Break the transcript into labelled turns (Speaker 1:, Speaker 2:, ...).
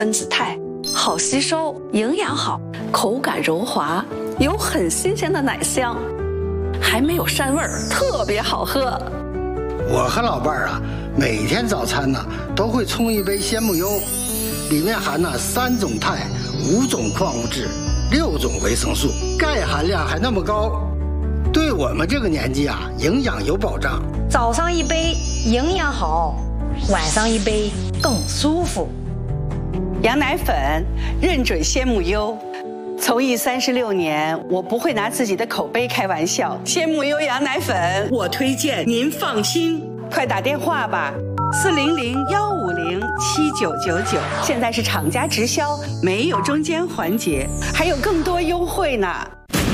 Speaker 1: 分子肽，好吸收，营养好，口感柔滑，有很新鲜的奶香，还没有膻味儿，特别好喝。
Speaker 2: 我和老伴儿啊，每天早餐呢都会冲一杯鲜木优，里面含了3种肽、5种矿物质、6种维生素，钙含量还那么高，对我们这个年纪啊，营养有保障。
Speaker 3: 早上一杯营养好，晚上一杯更舒服。
Speaker 4: 羊奶粉认准鲜木优，从艺36年，我不会拿自己的口碑开玩笑。鲜木优羊奶粉，我推荐，您放心。快打电话吧，400-150-7999，现在是厂家直销，没有中间环节，还有更多优惠呢。